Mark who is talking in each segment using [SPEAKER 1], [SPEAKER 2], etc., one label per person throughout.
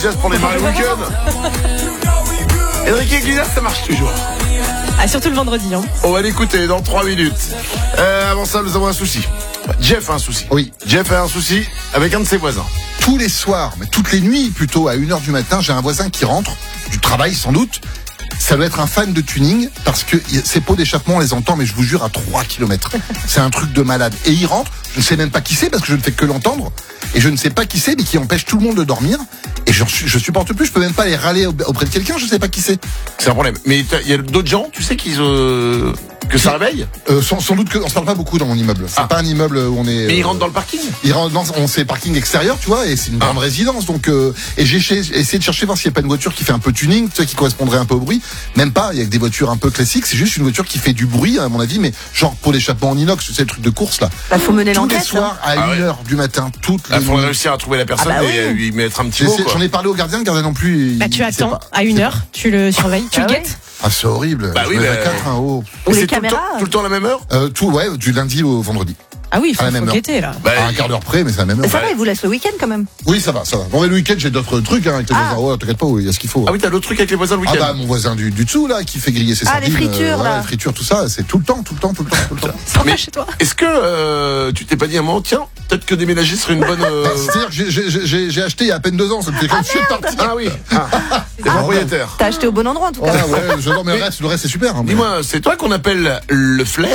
[SPEAKER 1] Just pour les Mario Weekend. Enrique Iglesias, ça marche toujours.
[SPEAKER 2] Ah, surtout le vendredi. Hein.
[SPEAKER 1] On va l'écouter dans 3 minutes. Avant ça, nous avons un souci. Jeff a un souci.
[SPEAKER 3] Oui.
[SPEAKER 1] Jeff a un souci avec un de ses voisins.
[SPEAKER 3] Tous les soirs, mais toutes les nuits plutôt, à 1h du matin, j'ai un voisin qui rentre, du travail sans doute. Ça doit être un fan de tuning, parce que ses pots d'échappement, on les entend, mais je vous jure, à 3 km. C'est un truc de malade. Et il rentre, je ne sais même pas qui c'est, parce que je ne fais que l'entendre. Et je ne sais pas qui c'est, mais qui empêche tout le monde de dormir. Et je supporte plus, je peux même pas aller râler auprès de quelqu'un, je sais pas qui c'est.
[SPEAKER 1] C'est un problème. Mais il y a d'autres gens, tu sais, que ça réveille
[SPEAKER 3] sans doute qu'on se parle pas beaucoup dans mon immeuble. C'est pas un immeuble où on est.
[SPEAKER 1] Mais il rentre dans le parking.
[SPEAKER 3] Il rentre on c'est parking extérieur, tu vois, et c'est une grande résidence. Donc et j'ai essayé de chercher voir s'il y a pas une voiture qui fait un peu tuning, tu sais, qui correspondrait un peu au bruit. Même pas. Il y a que des voitures un peu classiques. C'est juste une voiture qui fait du bruit, à mon avis, mais genre pour l'échappement en inox, tu sais, le truc de course là.
[SPEAKER 2] Bah, faut mener
[SPEAKER 3] tous
[SPEAKER 2] l'enquête.
[SPEAKER 3] les soirs à 1h du matin, toutes les
[SPEAKER 1] Il faut
[SPEAKER 3] nuits.
[SPEAKER 1] réussir à trouver la personne et lui mettre un petit mot.
[SPEAKER 3] J'en ai parlé au gardien, le gardien non plus.
[SPEAKER 2] Bah, tu attends à 1h, tu le surveilles, tu le guettes.
[SPEAKER 3] Ah, c'est horrible.
[SPEAKER 1] Bah oui,
[SPEAKER 3] je me
[SPEAKER 1] mais-
[SPEAKER 3] lève à 4,
[SPEAKER 2] Ou
[SPEAKER 1] Et
[SPEAKER 2] les
[SPEAKER 1] c'est
[SPEAKER 2] caméras.
[SPEAKER 1] tout le temps à la même heure
[SPEAKER 3] du lundi au vendredi.
[SPEAKER 2] Ah oui, il
[SPEAKER 3] À la
[SPEAKER 2] faut
[SPEAKER 3] même heure.
[SPEAKER 2] guetter là.
[SPEAKER 3] À un quart d'heure près, mais c'est la même heure.
[SPEAKER 4] Ça va, il vous laisse le week-end quand même.
[SPEAKER 3] Oui, ça va. Bon, mais le week-end, j'ai d'autres trucs, avec les voisins. Ouais, t'inquiète pas, il y a ce qu'il faut.
[SPEAKER 1] Ah oui, t'as d'autres trucs avec les voisins le
[SPEAKER 3] Ah
[SPEAKER 1] week-end.
[SPEAKER 3] bah, mon voisin du dessous, là, qui fait griller ses
[SPEAKER 4] Ah, les
[SPEAKER 3] sardines.
[SPEAKER 4] fritures, là.
[SPEAKER 3] Les fritures, tout ça, c'est tout le temps.
[SPEAKER 2] Sympa
[SPEAKER 1] Mais-
[SPEAKER 2] chez toi.
[SPEAKER 1] Est-ce que tu t'es pas dit à un moment, tiens, peut-être que déménager serait une bonne.
[SPEAKER 3] C'est-à-dire que j'ai acheté il y a à peine 2 ans, ça me fait comme si j'étais parti.
[SPEAKER 1] Ah oui, t'es propriétaire.
[SPEAKER 4] T'as acheté au bon endroit en tout cas.
[SPEAKER 3] Ah ouais, j'adore, mais le reste, c'est super. Hein, mais-
[SPEAKER 1] Dis-moi, c'est toi qu'on appelle le flair.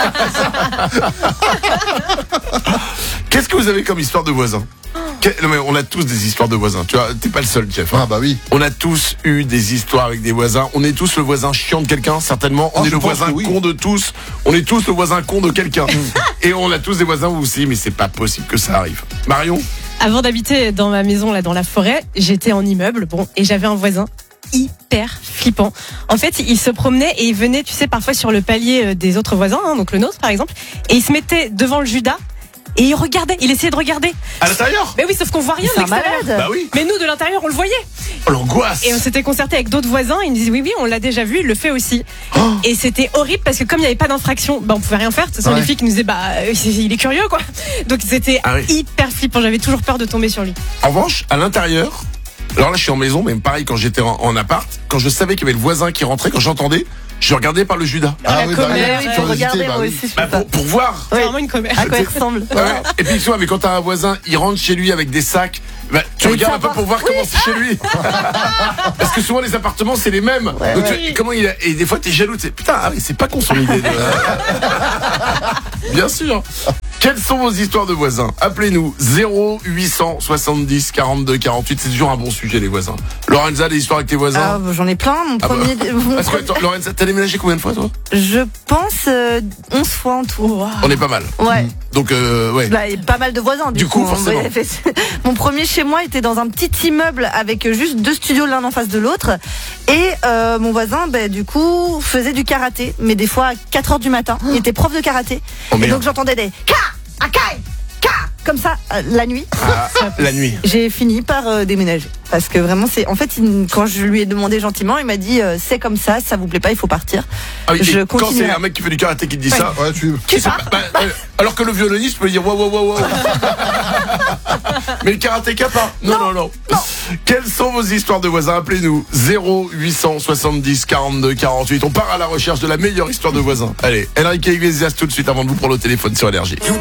[SPEAKER 1] Qu'est-ce que vous avez comme histoire de voisins Non mais on a tous des histoires de voisins. Tu vois, t'es pas le seul, Jeff.
[SPEAKER 3] Ah bah oui.
[SPEAKER 1] On a tous eu des histoires avec des voisins. On est tous le voisin chiant de quelqu'un, certainement. On est
[SPEAKER 3] je
[SPEAKER 1] le
[SPEAKER 3] pense
[SPEAKER 1] voisin
[SPEAKER 3] que oui.
[SPEAKER 1] con de tous. On est tous le voisin con de quelqu'un. Et on a tous des voisins aussi, mais c'est pas possible que ça arrive. Marion?
[SPEAKER 2] Avant d'habiter dans ma maison là dans la forêt, j'étais en immeuble, et j'avais un voisin hyper flippant. En fait, il se promenait et il venait, tu sais, parfois sur le palier des autres voisins, donc le nôtre par exemple, et il se mettait devant le Judas et il regardait, il essayait de regarder.
[SPEAKER 1] À l'intérieur?
[SPEAKER 2] Mais oui, sauf qu'on voit rien de
[SPEAKER 4] C'est un
[SPEAKER 2] l'extérieur.
[SPEAKER 4] malade.
[SPEAKER 1] Bah oui.
[SPEAKER 2] Mais nous, de l'intérieur, on le voyait.
[SPEAKER 1] Oh, l'angoisse.
[SPEAKER 2] Et on s'était concerté avec d'autres voisins. Ils me disaient oui, on l'a déjà vu, il le fait aussi. Et c'était horrible parce que comme il n'y avait pas d'infraction, on pouvait rien faire. Ce sont les filles qui nous disaient il est curieux quoi. Donc c'était hyper flippant. J'avais toujours peur de tomber sur lui.
[SPEAKER 1] En revanche, à l'intérieur, alors là je suis en maison, mais pareil quand j'étais en appart, quand je savais qu'il y avait le voisin qui rentrait, quand j'entendais, je regardais par le Judas.
[SPEAKER 3] Ah
[SPEAKER 2] la
[SPEAKER 3] oui,
[SPEAKER 2] commère,
[SPEAKER 3] oui,
[SPEAKER 4] Oui,
[SPEAKER 3] tu
[SPEAKER 4] pour regarder, moi
[SPEAKER 3] oui.
[SPEAKER 4] aussi, je fais
[SPEAKER 1] Bah,
[SPEAKER 4] ça.
[SPEAKER 1] pour voir.
[SPEAKER 2] C'est vraiment une commère.
[SPEAKER 4] À quoi il ressemble.
[SPEAKER 1] Ouais. Et puis tu vois, mais quand t'as un voisin, il rentre chez lui avec des sacs, tu
[SPEAKER 4] Oui,
[SPEAKER 1] regardes un peu
[SPEAKER 4] savoir.
[SPEAKER 1] pour voir comment c'est chez lui. Parce que souvent les appartements c'est les mêmes. Donc, comment il a... Et des fois t'es jaloux, tu sais, putain, c'est pas con son idée. Bien sûr. Quelles sont vos histoires de voisins? Appelez-nous 0870 42 48. C'est toujours un bon sujet les voisins. Lorenza, des histoires avec tes voisins?
[SPEAKER 4] Ah, bah, j'en ai plein. Mon premier.
[SPEAKER 1] Parce que attends, Lorenza, t'as déménagé combien de fois toi?
[SPEAKER 4] Je pense 11 fois en tout.
[SPEAKER 1] On est pas mal.
[SPEAKER 4] Ouais.
[SPEAKER 1] Donc ouais.
[SPEAKER 4] Bah, et pas mal de voisins
[SPEAKER 1] Du coup,
[SPEAKER 4] hein.
[SPEAKER 1] forcément.
[SPEAKER 4] Ouais, mon premier chez moi était dans un petit immeuble avec juste 2 studios l'un en face de l'autre. Et mon voisin, du coup, faisait du karaté. Mais des fois à 4h du matin. Il était prof de karaté.
[SPEAKER 1] Oh,
[SPEAKER 4] et
[SPEAKER 1] merde.
[SPEAKER 4] donc j'entendais des ka, akai, ka, comme ça la nuit.
[SPEAKER 1] La nuit.
[SPEAKER 4] J'ai fini par déménager. Parce que vraiment, en fait, quand je lui ai demandé gentiment, il m'a dit c'est comme ça vous plaît pas, il faut partir.
[SPEAKER 1] Ah oui,
[SPEAKER 4] Je
[SPEAKER 1] et quand
[SPEAKER 4] continue.
[SPEAKER 1] c'est un mec qui fait du karaté qui te dit ça,
[SPEAKER 3] Ouais, tu
[SPEAKER 4] Tu pars.
[SPEAKER 1] alors que le violoniste peut dire wow. Mais le karatéka pas. Non. Quelles sont vos histoires de voisins? Appelez-nous 0870 42 48. On part à la recherche de la meilleure histoire de voisins. Allez, Enrique Iglesias tout de suite avant de vous prendre le téléphone sur Énergie.